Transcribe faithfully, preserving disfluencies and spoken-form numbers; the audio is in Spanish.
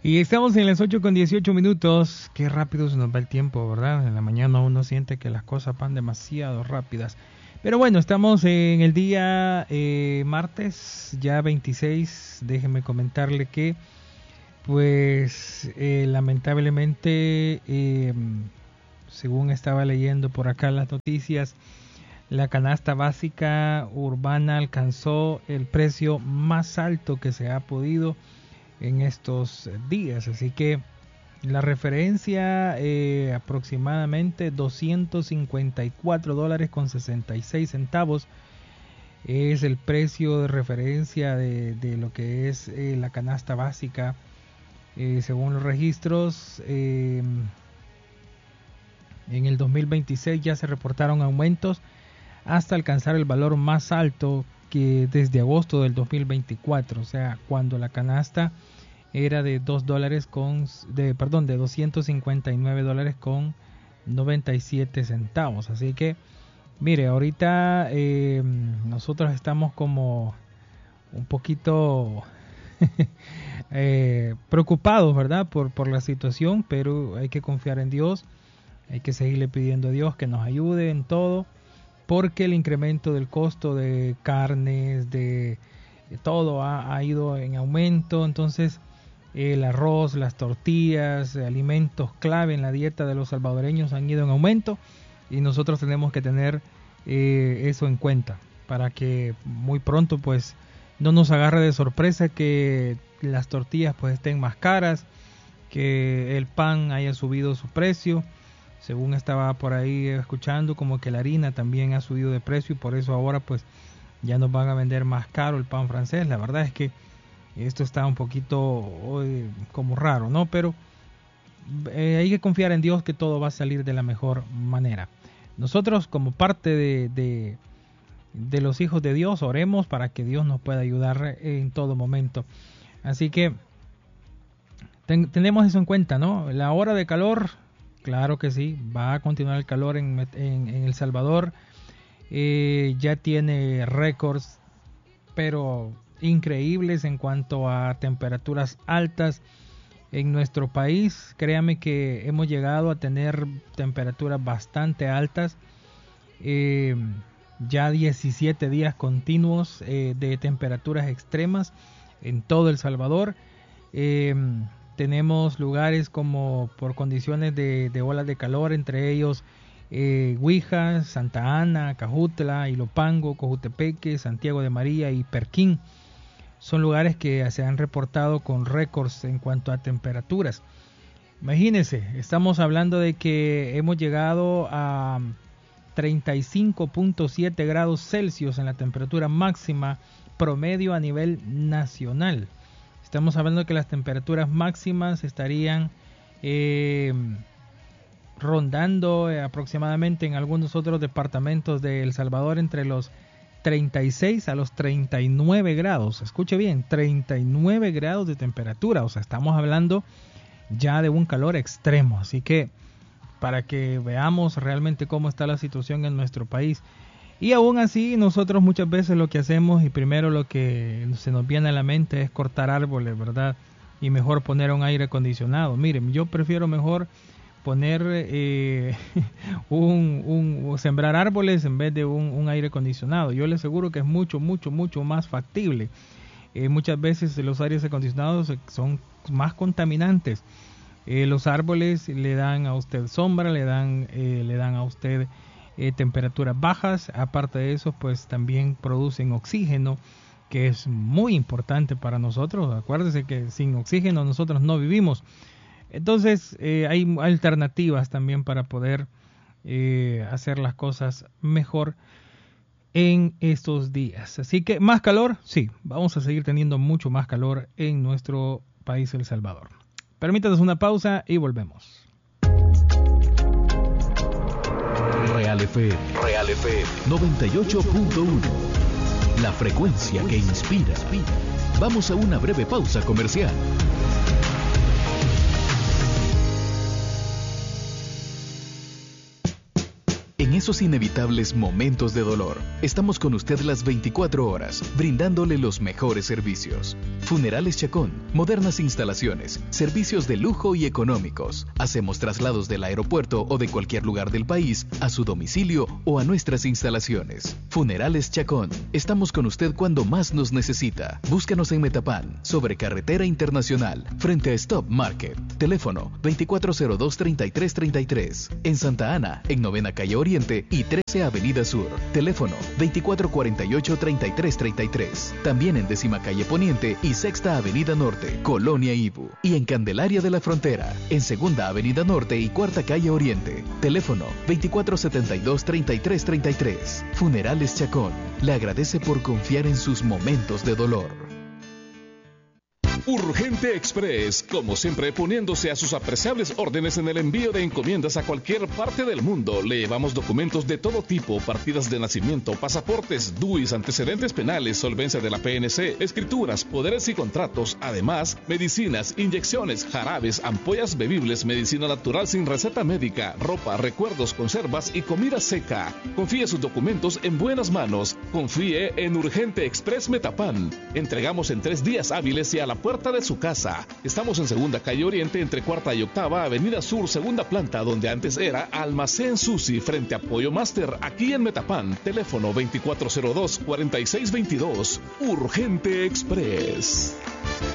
Y estamos en las ocho con dieciocho minutos. Qué rápido se nos va el tiempo, ¿verdad? En la mañana uno siente que las cosas van demasiado rápidas. Pero bueno, estamos en el día eh, martes, ya veintiséis. Déjeme comentarle que, pues, eh, lamentablemente, eh, según estaba leyendo por acá las noticias, la canasta básica urbana alcanzó el precio más alto que se ha podido en estos días, así que la referencia eh, aproximadamente doscientos cincuenta y cuatro dólares con sesenta y seis centavos es el precio de referencia de, de lo que es eh, la canasta básica. Eh, según los registros, eh, en el dos mil veintiséis ya se reportaron aumentos hasta alcanzar el valor más alto que desde agosto del dos mil veinticuatro, o sea, cuando la canasta era de dos dólares con, de, perdón, de doscientos cincuenta y nueve dólares con noventa y siete centavos. Así que, mire, ahorita eh, nosotros estamos como un poquito eh, preocupados, ¿verdad? Por, por la situación, pero hay que confiar en Dios, hay que seguirle pidiendo a Dios que nos ayude en todo, porque el incremento del costo de carnes, de, de todo ha, ha ido en aumento. Entonces el arroz, las tortillas, alimentos clave en la dieta de los salvadoreños han ido en aumento, y nosotros tenemos que tener eh, eso en cuenta para que muy pronto pues no nos agarre de sorpresa que las tortillas pues estén más caras, que el pan haya subido su precio. Según estaba por ahí escuchando, como que la harina también ha subido de precio, y por eso ahora pues ya nos van a vender más caro el pan francés. La verdad es que esto está un poquito eh, como raro, ¿no? Pero eh, hay que confiar en Dios que todo va a salir de la mejor manera. Nosotros, como parte de, de, de los hijos de Dios, oremos para que Dios nos pueda ayudar en todo momento. Así que ten, tenemos eso en cuenta, ¿no? La hora de calor, claro que sí, va a continuar el calor en, en, en El Salvador. Eh, ya tiene récords, pero increíbles en cuanto a temperaturas altas en nuestro país. Créame que hemos llegado a tener temperaturas bastante altas, eh, ya diecisiete días continuos eh, de temperaturas extremas en todo El Salvador. Eh, tenemos lugares como por condiciones de, de olas de calor, entre ellos eh, Huijas, Santa Ana, Cajutla, Ilopango, Cojutepeque, Santiago de María y Perquín. Son lugares que se han reportado con récords en cuanto a temperaturas. Imagínense, estamos hablando de que hemos llegado a treinta y cinco punto siete grados Celsius en la temperatura máxima promedio a nivel nacional. Estamos hablando de que las temperaturas máximas estarían eh, rondando eh, aproximadamente en algunos otros departamentos de El Salvador entre los treinta y seis a los treinta y nueve grados. Escuche bien, treinta y nueve grados de temperatura. O sea, estamos hablando ya de un calor extremo. Así que para que veamos realmente cómo está la situación en nuestro país. Y aún así, nosotros muchas veces lo que hacemos, y primero lo que se nos viene a la mente es cortar árboles, ¿verdad? Y mejor poner un aire acondicionado. Miren, yo prefiero mejor poner eh, un, un sembrar árboles en vez de un, un aire acondicionado. Yo le aseguro que es mucho, mucho, mucho más factible. Eh, muchas veces los aires acondicionados son más contaminantes. Eh, los árboles le dan a usted sombra, le dan, eh, le dan a usted eh, temperaturas bajas. Aparte de eso, pues también producen oxígeno, que es muy importante para nosotros. Acuérdese que sin oxígeno nosotros no vivimos. Entonces eh, hay alternativas también para poder eh, hacer las cosas mejor en estos días. Así que más calor, sí, vamos a seguir teniendo mucho más calor en nuestro país El Salvador. Permítanos una pausa y volvemos. Real F M, Real F M noventa y ocho punto uno, la frecuencia que inspira. Vamos a una breve pausa comercial. En esos inevitables momentos de dolor, estamos con usted las veinticuatro horas, brindándole los mejores servicios. Funerales Chacón, modernas instalaciones, servicios de lujo y económicos. Hacemos traslados del aeropuerto o de cualquier lugar del país a su domicilio o a nuestras instalaciones. Funerales Chacón, estamos con usted cuando más nos necesita. Búscanos en Metapán, sobre Carretera Internacional, frente a Stop Market. Teléfono veinticuatro cero dos, treinta y tres treinta y tres. En Santa Ana, en Novena Calle Oriente y trece Avenida Sur. Teléfono veinticuatro cuarenta y ocho, treinta y tres treinta y tres. También en Décima Calle Poniente y Sexta Avenida Norte, Colonia Ibu. Y en Candelaria de la Frontera, en Segunda Avenida Norte y Cuarta Calle Oriente. Teléfono veinticuatro setenta y dos, treinta y tres treinta y tres. Funerales Chacón, le agradece por confiar en sus momentos de dolor. Urgente Express, como siempre poniéndose a sus apreciables órdenes en el envío de encomiendas a cualquier parte del mundo. Le llevamos documentos de todo tipo, partidas de nacimiento, pasaportes, D U Is, antecedentes penales, solvencia de la P N C, escrituras, poderes y contratos. Además, medicinas, inyecciones, jarabes, ampollas bebibles, medicina natural sin receta médica, ropa, recuerdos, conservas y comida seca. Confíe sus documentos en buenas manos. Confíe en Urgente Express Metapán. Entregamos en tres días hábiles y a la puerta de su casa. Estamos en Segunda Calle Oriente, entre Cuarta y Octava Avenida Sur, segunda planta, donde antes era Almacén Susi, frente a Pollo Master, aquí en Metapán. Teléfono veinticuatro cero dos, cuarenta y seis veintidós. Urgente Express.